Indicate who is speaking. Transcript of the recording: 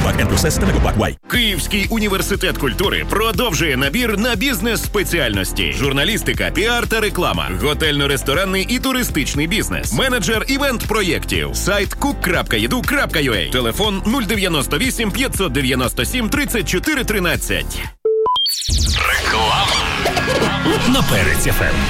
Speaker 1: N+, системи Black
Speaker 2: Київський університет культури продовжує набір на бізнес-спеціальності. Журналістика, піар та реклама, готельно-ресторанний і туристичний бізнес, менеджер івент-проєктів, сайт cook.edu.ua, телефон 098 597 34 13.
Speaker 1: Реклама на Перець ФМ.